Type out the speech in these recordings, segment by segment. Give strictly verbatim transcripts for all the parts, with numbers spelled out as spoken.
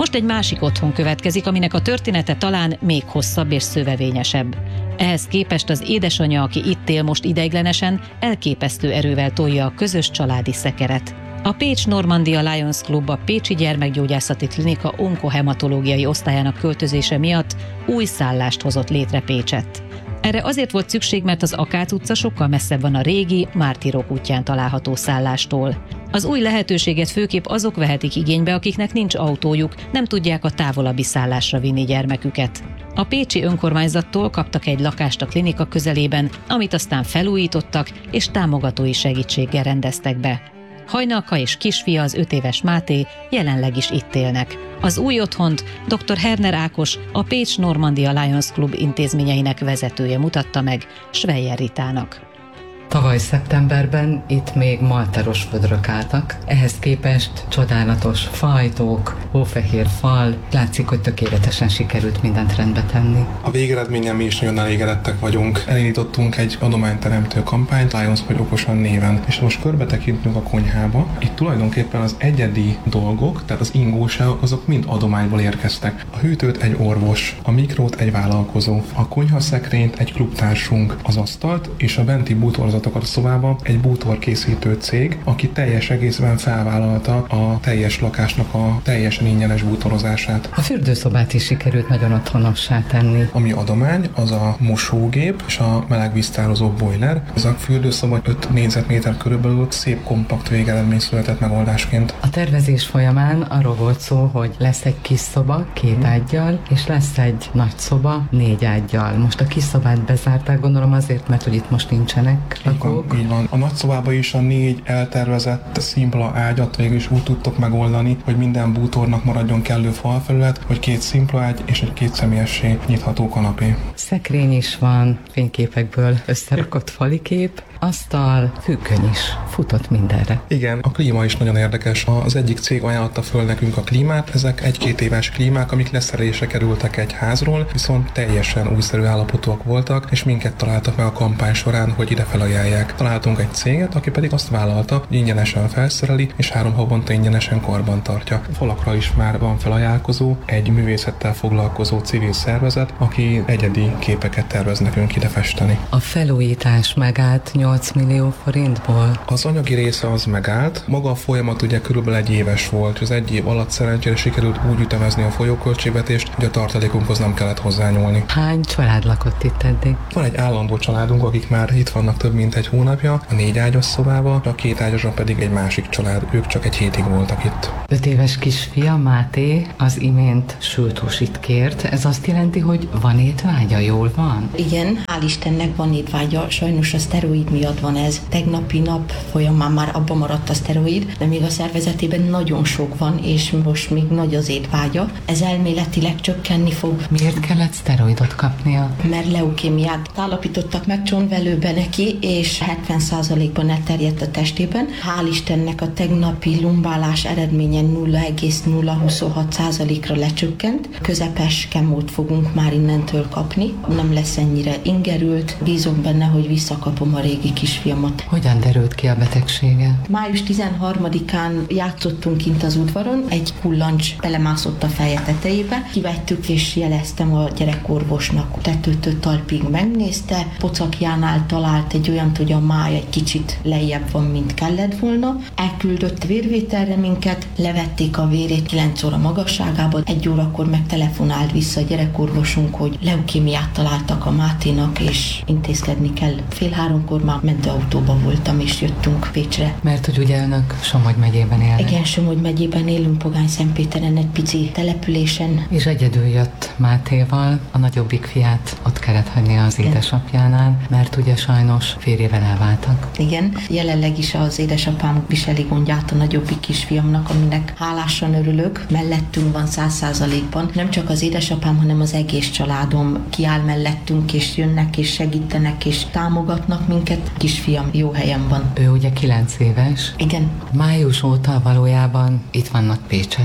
Most egy másik otthon következik, aminek a története talán még hosszabb és szövevényesebb. Ehhez képest az édesanyja, aki itt él most ideiglenesen, elképesztő erővel tolja a közös családi szekeret. A Pécs Normandia Lions Club a Pécsi Gyermekgyógyászati Klinika onkohematológiai osztályának költözése miatt új szállást hozott létre Pécsett. Erre azért volt szükség, mert az Akác utca sokkal messzebb van a régi, Mártírok útján található szállástól. Az új lehetőséget főképp azok vehetik igénybe, akiknek nincs autójuk, nem tudják a távolabbi szállásra vinni gyermeküket. A pécsi önkormányzattól kaptak egy lakást a klinika közelében, amit aztán felújítottak és támogatói segítséggel rendeztek be. Hajnalka és kisfia, az öt éves Máté jelenleg is itt élnek. Az új otthont dr. Herner Ákos, a Pécs Normandia Lions Club intézményeinek vezetője mutatta meg Schweyer Ritának. Tavaly szeptemberben itt még malteros vödrök álltak, ehhez képest csodálatos fajtók, hófehér fal, látszik, hogy tökéletesen sikerült mindent rendbe tenni. A végeredménnyel mi is nagyon elégedettek vagyunk. Elindítottunk egy adományteremtő kampányt, Lions vagy okosan néven, és most körbetekintünk a konyhába. Itt tulajdonképpen az egyedi dolgok, tehát az ingóságok, azok mind adományból érkeztek. A hűtőt egy orvos, a mikrót egy vállalkozó, a konyhaszekrényt egy klubtársunk, az asztalt és a benti bútorzatot a szobába egy bútorkészítő cég, aki teljes egészben felvállalta a teljes lakásnak a teljesen ingyenes bútorozását. A fürdőszobát is sikerült nagyon otthonossá tenni. Ami adomány, az a mosógép és a melegvíztározó boiler. Ez a fürdőszoba öt négyzetméter körülbelül szép kompakt végeredmény született megoldásként. A tervezés folyamán arról volt szó, hogy lesz egy kis szoba két ággyal, és lesz egy nagy szoba négy ággyal. Most a kis szobát bezárták, gondolom azért, mert hogy itt most nincsenek lakók. Így van. A nagyszobában is a négy eltervezett szimpla ágyat végül is úgy tudtok megoldani, hogy minden bútornak maradjon kellő falfelület, hogy két szimpla ágy és egy két személyessé nyitható kanapé. Szekrény is van, fényképekből összerakott falikép, asztal, hűköny is, futott mindenre. Igen, a klíma is nagyon érdekes. Az egyik cég ajánlotta föl nekünk a klímát, ezek egy-két éves klímák, amik leszerelésre kerültek egy házról, viszont teljesen újszerű állapotúak voltak, és minket találtak meg a kampány során, hogy ide felajánlják. Találtunk egy céget, aki pedig azt vállalta, hogy ingyenesen felszereli, és három havonta ingyenesen karban tartja. Falakra is már van felajánlkozó, egy művészettel foglalkozó civil szervezet, aki egyedi képeket tervez nekünk ide festeni. A felújítás megállt nyolc millió forintból. Az anyagi része az megállt, maga a folyamat ugye körülbelül egy éves volt, az egy év alatt szerencsére sikerült úgy ütemezni a folyóköltségvetést, hogy a tartalékunkhoz nem kellett hozzányúlni. Hány család lakott itt eddig? Van egy állandó családunk, akik már itt vannak több mint egy hónapja, a négy ágyas szobába, a két ágyasra pedig egy másik család, ők csak egy hétig voltak itt. Öt éves kisfia Máté az imént sülthúsit kért, ez azt jelenti, hogy van étvágya, jól van? Igen, hál' Istennek van étvágya, sajnos a szteroid miatt van ez. Tegnapi nap folyamán már abba maradt a szteroid, de még a szervezetében nagyon sok van, és most még nagy az étvágya. Ez elméletileg csökkenni fog. Miért kellett szteroidot kapnia? Mert leukémiát állapítottak meg csontvelőben neki, és hetven százalékban elterjedt a testében. Hál' Istennek a tegnapi lumbálás eredménye nulla egész nulla huszonhat százalékra lecsökkent. Közepes kemót fogunk már innentől kapni. Nem lesz ennyire ingerült. Bízom benne, hogy visszakapom a régi kisfiamat. Hogyan derült ki a betegsége? május tizenharmadikán játszottunk kint az udvaron, egy kullancs belemászott a feje tetejébe, kivettük és jeleztem a gyerekorvosnak. Tetőtől talpig megnézte, pocakjánál talált egy olyant, hogy a máj egy kicsit lejjebb van, mint kellett volna. Elküldött vérvételre minket, levették a vérét kilenc óra magasságában, egy órakor megtelefonált vissza a gyerekorvosunk, hogy leukémiát találtak a Máténak, és intézkedni kell. Fél háromkor már mentőautóban voltam, és jöttünk Pécsre. Mert hogy ugye önök Somogy megyében élnek. Igen, Somogy megyében élünk, Pogány-Szentpéteren, egy pici településen. És egyedül jött Mátéval, a nagyobbik fiát ott kellett hagynia az Igen. édesapjánál, mert ugye sajnos férjével elváltak. Igen, jelenleg is az édesapám viseli gondját a nagyobbik kisfiamnak, aminek hálásan örülök. Mellettünk van száz százalékban. Nem csak az édesapám, hanem az egész családom kiáll mellettünk, és jönnek, és segítenek, és támogatnak minket. Kisfiam jó helyen van. Ő ugye kilenc éves. Igen. Május óta valójában itt vannak Pécsett.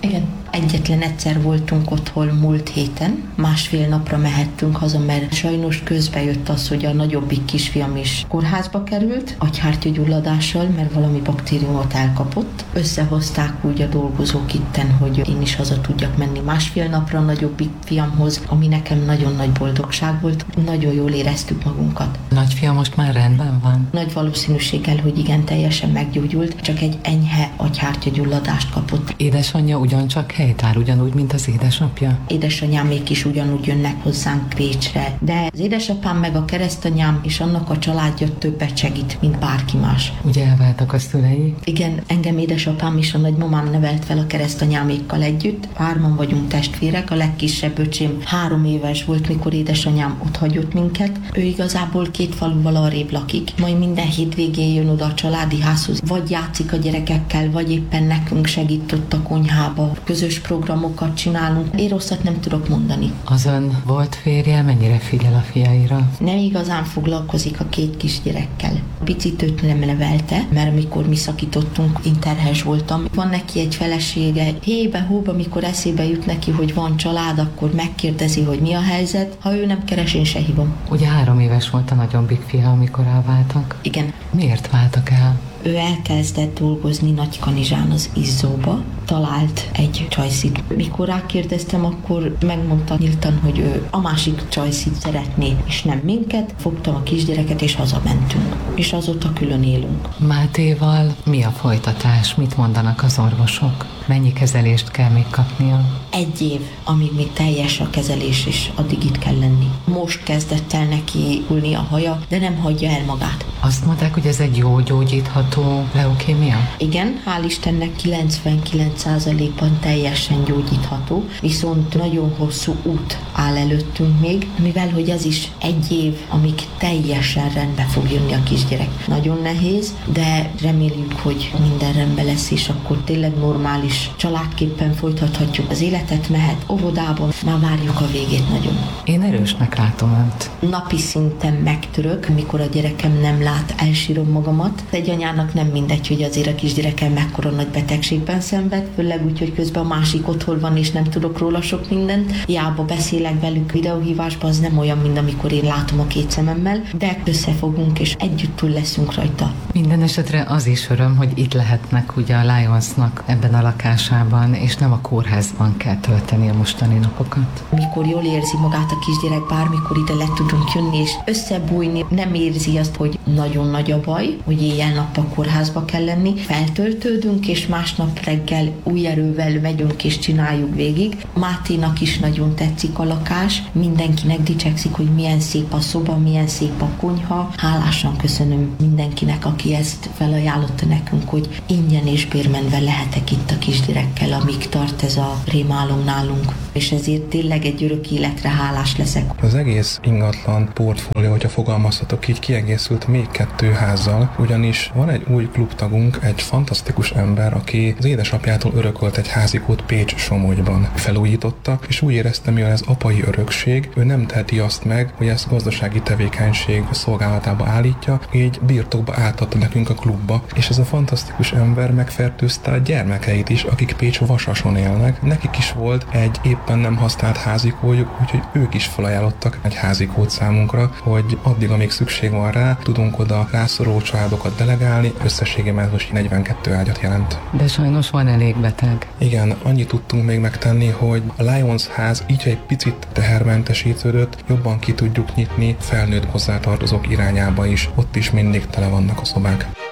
Igen. Egyetlen egyszer voltunk otthon múlt héten, másfél napra mehettünk haza, mert sajnos közbe jött az, hogy a nagyobbik kisfiam is kórházba került, agyhártyagyulladással, mert valami baktériumot elkapott. Összehozták úgy a dolgozók itten, hogy én is haza tudjak menni másfél napra a nagyobbik fiamhoz, ami nekem nagyon nagy boldogság volt. Nagyon jól éreztük magunkat. Nagyfia most már rendben van? Nagy valószínűséggel, hogy igen, teljesen meggyógyult, csak egy enyhe agyhártyagyulladást kapott. Édesanyja ugyancsak helytár, ugyanúgy, mint az édesapja? Édesanyámék is ugyanúgy jönnek hozzánk Pécsre, de az édesapám meg a keresztanyám és annak a családja többet segít, mint bárki más. Ugye elváltak a szülei? Igen, engem édesapám és a nagymamám nevelt fel a keresztanyámékkal együtt. Hárman vagyunk testvérek, a legkisebb öcsém három éves volt, mikor édesanyám ott hagyott minket. Ő igazából két faluval arrébb lakik, majd minden hétvégén jön oda a családi házhoz, vagy játszik a gyerekekkel, vagy éppen nekünk segít ott a konyhába. Közös programokat csinálunk. Én rosszat nem tudok mondani. Az ön volt férje mennyire figyel a fiaira? Nem igazán foglalkozik a két kisgyerekkel. Picit őt nem nevelte, mert amikor mi szakítottunk, én terhes voltam. Van neki egy felesége, hébe-hóba, mikor eszébe jut neki, hogy van család, akkor megkérdezi, hogy mi a helyzet. Ha ő nem keres, én se hívom. Ugye három éves volt a nagyobbik fia, amikor elváltak? Igen. Miért váltak el? Ő elkezdett dolgozni Nagykanizsán az Izzóba, talált egy csajszit. Mikor rákérdeztem, akkor megmondta nyíltan, hogy ő a másik csajszit szeretné, és nem minket. Fogtam a kisgyereket, és hazamentünk. És azóta külön élünk. Mátéval mi a folytatás? Mit mondanak az orvosok? Mennyi kezelést kell még kapnia? Egy év, amíg még teljes a kezelés, és addig itt kell lenni. Most kezdett el neki ülni a haja, de nem hagyja el magát. Azt mondták, hogy ez egy jó gyógyítható leukémia? Igen, hál' Istennek kilencvenkilenc százalékban teljesen gyógyítható, viszont nagyon hosszú út áll előttünk még, mivel hogy ez is egy év, amíg teljesen rendbe fog jönni a kisgyerek. Nagyon nehéz, de reméljük, hogy minden rendben lesz, és akkor tényleg normális családképpen folytathatjuk az életet, mehet óvodába, már várjuk a végét nagyon. Én erősnek látom önt. Napi szinten megtörök, mikor a gyerekem nem lát, elsírom magamat. Egy anyának nem mindegy, hogy azért a kisgyerekem mekkora nagy betegségben szenved, főleg úgy, hogy közben a másik otthon van, és nem tudok róla sok mindent. Hiába beszélek velük videóhívásban, az nem olyan, mint amikor én látom a két szememmel, de összefogunk, és együtt túl leszünk rajta. Minden esetre az is öröm, hogy itt lehetnek ugye a Lionsnak ebben a lakásában, és nem a kórházban kell tölteni a mostani napokat. Mikor jól érzi magát a kisgyerek, bármikor ide le tudunk jönni, és összebújni, nem érzi azt, hogy nagyon nagy a baj, hogy éjjel-nappal kórházba kell lenni, feltöltődünk, és másnap reggel új erővel megyünk és csináljuk végig. Máténak is nagyon tetszik a lakás, mindenkinek dicsekszik, hogy milyen szép a szoba, milyen szép a konyha. Hálásan köszönöm mindenkinek, aki ezt felajánlotta nekünk, hogy ingyen és bérmenve lehetek itt a kisgyerekkel, amíg tart ez a rémálom nálunk. És ezért tényleg egy örök életre hálás leszek. Az egész ingatlan portfólió, hogyha fogalmazhatok így, kiegészült még kettő házzal, ugyanis van egy új klubtagunk, egy fantasztikus ember, aki az édesapjától örökölt egy házikót Pécs-Somogyban. Felújította, és úgy érezte, mivel ez apai örökség, ő nem teheti azt meg, hogy ezt gazdasági tevékenység szolgálatába állítja, így birtokba átadta nekünk a klubba, és ez a fantasztikus ember megfertőzte a gyermekeit is, akik Pécs-Vasason élnek. Nekik is volt egy éppen nem használt házikójuk, úgyhogy ők is felajánlottak egy házikót számunkra, hogy addig, amíg szükség van rá, tudunk oda rászoruló családokat delegálni, összességében ez most negyvenkettő ágyat jelent. De sajnos van elég beteg. Igen, annyit tudtunk még megtenni, hogy a Lions ház így egy picit tehermentesítődött, jobban ki tudjuk nyitni felnőtt hozzátartozók irányába is, ott is mindig tele vannak a szobák.